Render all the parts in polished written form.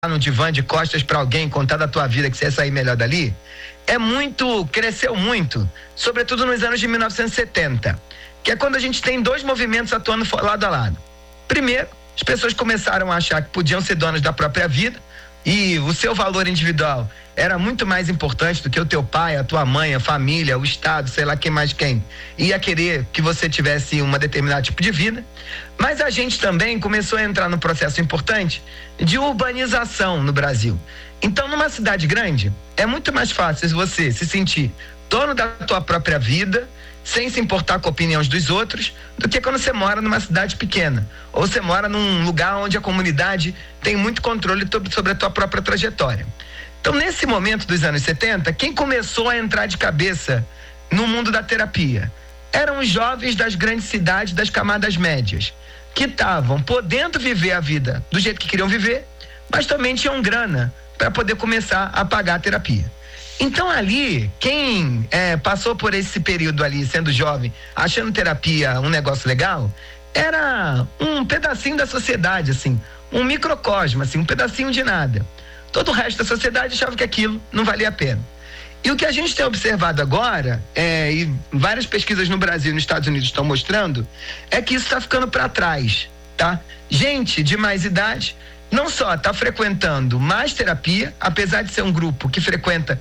no divã de costas para alguém, contar da tua vida que você ia sair melhor dali, cresceu muito, sobretudo nos anos de 1970, que é quando a gente tem dois movimentos atuando lado a lado. Primeiro, as pessoas começaram a achar que podiam ser donas da própria vida e o seu valor individual era muito mais importante do que o teu pai, a tua mãe, a família, o Estado, sei lá quem mais quem ia querer que você tivesse um determinado tipo de vida. Mas a gente também começou a entrar num processo importante de urbanização no Brasil. Então, numa cidade grande, é muito mais fácil você se sentir dono da tua própria vida, sem se importar com opiniões dos outros, do que quando você mora numa cidade pequena, ou você mora num lugar onde a comunidade tem muito controle sobre a tua própria trajetória. Então, nesse momento dos anos 70, quem começou a entrar de cabeça no mundo da terapia eram os jovens das grandes cidades, das camadas médias, que estavam podendo viver a vida do jeito que queriam viver, mas também tinham grana para poder começar a pagar a terapia. Então ali, quem passou por esse período ali, sendo jovem, achando terapia um negócio legal, era um pedacinho da sociedade, assim, um microcosmo, assim, um pedacinho de nada. Todo o resto da sociedade achava que aquilo não valia a pena. E o que a gente tem observado agora, e várias pesquisas no Brasil e nos Estados Unidos estão mostrando, é que isso está ficando para trás, tá? Gente de mais idade não só está frequentando mais terapia, apesar de ser um grupo que frequenta,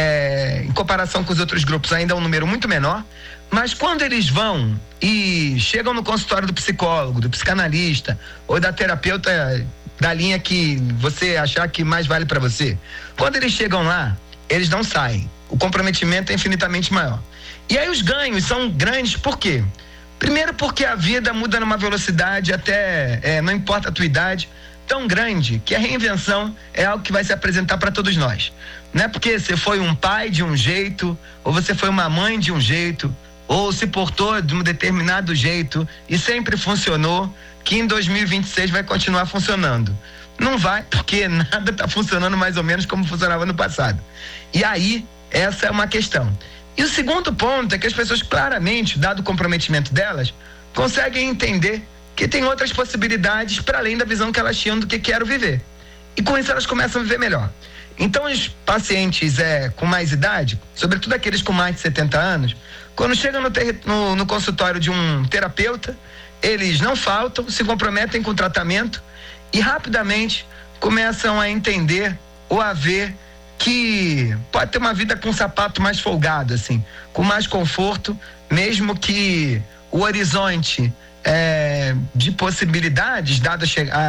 em comparação com os outros grupos, ainda é um número muito menor, mas quando eles vão e chegam no consultório do psicólogo, do psicanalista ou da terapeuta da linha que você achar que mais vale para você, quando eles chegam lá, eles não saem. O comprometimento é infinitamente maior. E aí os ganhos são grandes, por quê? Primeiro porque a vida muda numa velocidade até, não importa a tua idade, tão grande que a reinvenção é algo que vai se apresentar para todos nós. Não é porque você foi um pai de um jeito, ou você foi uma mãe de um jeito, ou se portou de um determinado jeito e sempre funcionou, que em 2026 vai continuar funcionando. Não vai, porque nada está funcionando mais ou menos como funcionava no passado. E aí, essa é uma questão. E o segundo ponto é que as pessoas claramente, dado o comprometimento delas, conseguem entender que tem outras possibilidades para além da visão que elas tinham do que quero viver. E com isso elas começam a viver melhor. Então os pacientes com mais idade, sobretudo aqueles com mais de 70 anos, quando chegam no consultório de um terapeuta, eles não faltam, se comprometem com o tratamento e rapidamente começam a entender ou a ver que pode ter uma vida com um sapato mais folgado, assim, com mais conforto, mesmo que o horizonte de possibilidades, dada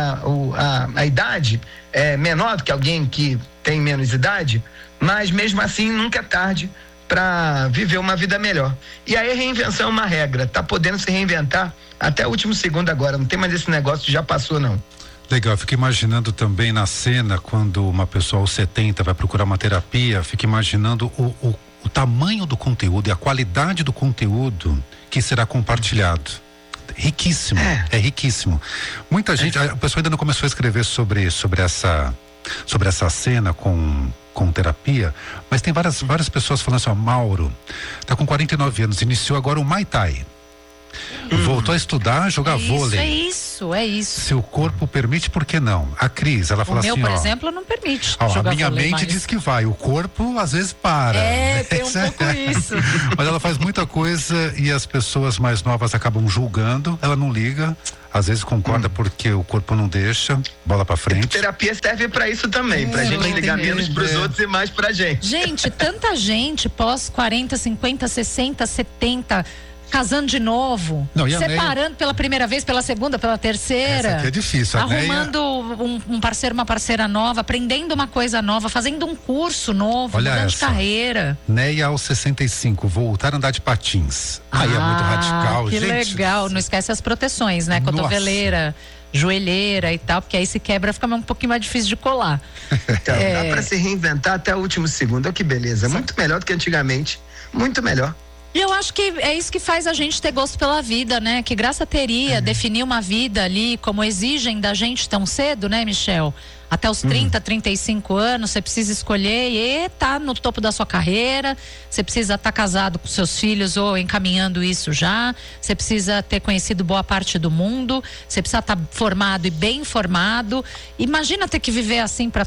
a idade, menor do que alguém que tem menos idade, mas mesmo assim nunca é tarde para viver uma vida melhor. E aí a reinvenção é uma regra, tá podendo se reinventar até o último segundo agora, não tem mais esse negócio que já passou não. Legal, eu fico imaginando também na cena, quando uma pessoa aos 70 vai procurar uma terapia, fico imaginando o tamanho do conteúdo e a qualidade do conteúdo que será compartilhado. Riquíssimo, é riquíssimo. Muita gente, a pessoa ainda não começou a escrever sobre essa cena com terapia, mas tem várias pessoas falando assim, Mauro, tá com 49 anos, iniciou agora o Muay Thai. Voltou a estudar, jogar vôlei. É isso. Se o corpo permite, por que não? A Cris, ela fala assim, por exemplo, não permite. A minha mente diz que vai, o corpo às vezes para. Tem um pouco isso. Mas ela faz muita coisa e as pessoas mais novas acabam julgando, ela não liga, às vezes concorda porque o corpo não deixa, bola pra frente. A terapia serve pra isso também, pra gente ligar menos pros outros e mais pra gente. Gente, tanta gente pós 40, 50, 60, 70... casando de novo, separando pela primeira vez, pela segunda, pela terceira. Essa aqui é difícil. Arrumando um parceiro, uma parceira nova, aprendendo uma coisa nova, fazendo um curso novo, mudando de carreira. Neia aos 65, voltar a andar de patins. Aí é muito radical, que gente. Legal, não esquece as proteções, né? Cotoveleira, joelheira e tal, porque aí se quebra, fica um pouquinho mais difícil de colar. Então, dá pra se reinventar até o último segundo, olha que beleza. Muito melhor do que antigamente, muito melhor. E eu acho que é isso que faz a gente ter gosto pela vida, né? Que graça teria definir uma vida ali como exigem da gente tão cedo, né, Michel? Até os 30, 35 anos, você precisa escolher e tá no topo da sua carreira, você precisa estar casado com seus filhos ou encaminhando isso já, você precisa ter conhecido boa parte do mundo, você precisa estar formado e bem formado. Imagina ter que viver assim para